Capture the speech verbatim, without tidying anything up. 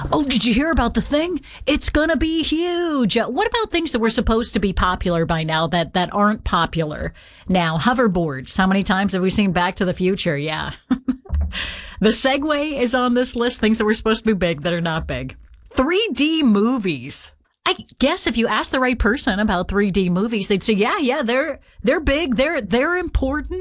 Oh, did you hear about the thing? It's going to be huge. Uh, What about things that were supposed to be popular by now that, that aren't popular now? Hoverboards. How many times have we seen Back to the Future? Yeah. The Segway is on this list. Things that were supposed to be big that are not big. three D movies. I guess if you ask the right person about three D movies, they'd say, yeah, yeah, they're, they're big. They're, they're important.